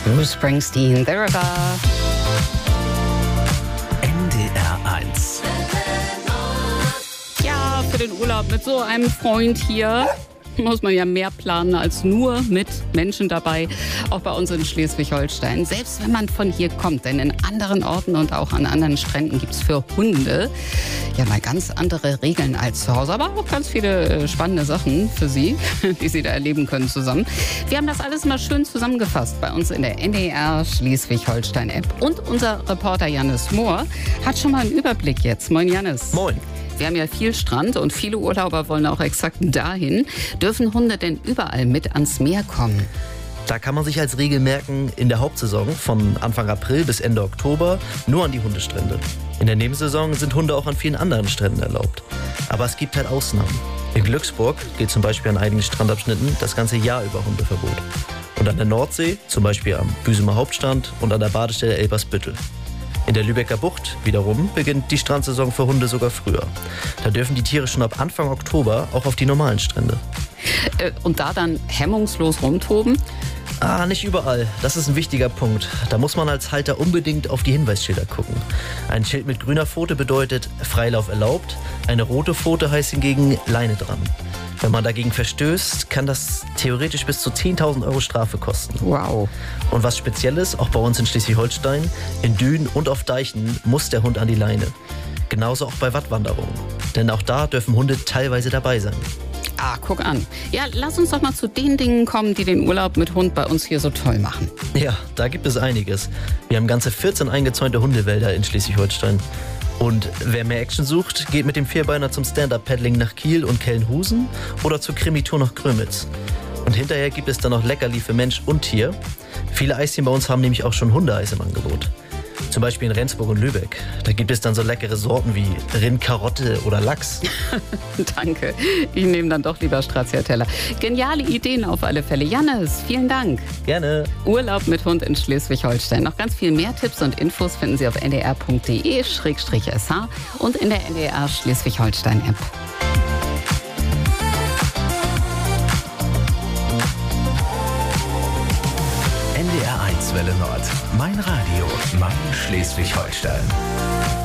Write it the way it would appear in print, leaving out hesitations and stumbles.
Bruce Springsteen, The River. NDR 1. Ja, für den Urlaub mit so einem Freund hier muss man ja mehr planen als nur mit Menschen dabei, auch bei uns in Schleswig-Holstein. Selbst wenn man von hier kommt, denn in anderen Orten und auch an anderen Stränden gibt es für Hunde ja mal ganz andere Regeln als zu Hause, aber auch ganz viele spannende Sachen für Sie, die Sie da erleben können zusammen. Wir haben das alles mal schön zusammengefasst bei uns in der NDR Schleswig-Holstein-App. Und unser Reporter Jannis Mohr hat schon mal einen Überblick jetzt. Moin Jannis. Moin. Wir haben ja viel Strand und viele Urlauber wollen auch exakt dahin. Dürfen Hunde denn überall mit ans Meer kommen? Da kann man sich als Regel merken, in der Hauptsaison von Anfang April bis Ende Oktober nur an die Hundestrände. In der Nebensaison sind Hunde auch an vielen anderen Stränden erlaubt. Aber es gibt halt Ausnahmen. In Glücksburg gilt zum Beispiel an einigen Strandabschnitten das ganze Jahr über Hundeverbot. Und an der Nordsee, zum Beispiel am Büsumer Hauptstrand und an der Badestelle Elbersbüttel. In der Lübecker Bucht wiederum beginnt die Strandsaison für Hunde sogar früher. Da dürfen die Tiere schon ab Anfang Oktober auch auf die normalen Strände. Und da dann hemmungslos rumtoben? Nicht überall. Das ist ein wichtiger Punkt. Da muss man als Halter unbedingt auf die Hinweisschilder gucken. Ein Schild mit grüner Pfote bedeutet Freilauf erlaubt. Eine rote Pfote heißt hingegen Leine dran. Wenn man dagegen verstößt, kann das theoretisch bis zu 10.000 Euro Strafe kosten. Wow. Und was speziell ist, auch bei uns in Schleswig-Holstein, in Dünen und auf Deichen muss der Hund an die Leine. Genauso auch bei Wattwanderungen. Denn auch da dürfen Hunde teilweise dabei sein. Guck an. Ja, lass uns doch mal zu den Dingen kommen, die den Urlaub mit Hund bei uns hier so toll machen. Ja, da gibt es einiges. Wir haben ganze 14 eingezäunte Hundewälder in Schleswig-Holstein. Und wer mehr Action sucht, geht mit dem Vierbeiner zum Stand-Up-Paddling nach Kiel und Kellenhusen oder zur Krimi-Tour nach Grömitz. Und hinterher gibt es dann noch Leckerli für Mensch und Tier. Viele Eischen bei uns haben nämlich auch schon Hundeeis im Angebot. Zum Beispiel in Rendsburg und Lübeck. Da gibt es dann so leckere Sorten wie Rind, Karotte oder Lachs. Danke. Ich nehme dann doch lieber Stracciatella. Geniale Ideen auf alle Fälle. Jannis, vielen Dank. Gerne. Urlaub mit Hund in Schleswig-Holstein. Noch ganz viel mehr Tipps und Infos finden Sie auf ndr.de/sh und in der NDR Schleswig-Holstein-App. NDR 1 Welle Nord. Mein Radio, mein Schleswig-Holstein.